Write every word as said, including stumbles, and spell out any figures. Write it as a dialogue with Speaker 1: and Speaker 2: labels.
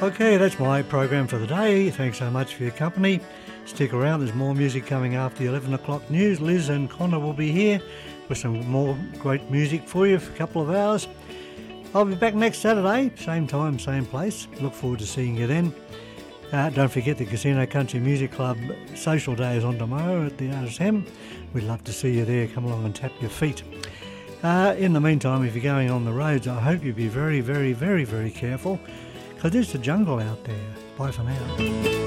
Speaker 1: Okay, that's my program for the day. Thanks so much for your company. Stick around, there's more music coming after the eleven o'clock news. Liz and Connor will be here with some more great music for you for a couple of hours. I'll be back next Saturday, same time, same place. Look forward to seeing you then. Uh, don't forget the Casino Country Music Club social day is on tomorrow at the R S M. We'd love to see you there. Come along and tap your feet. Uh, in the meantime, if you're going on the roads, I hope you be very, very, very, very careful, because there's a jungle out there. Bye for now.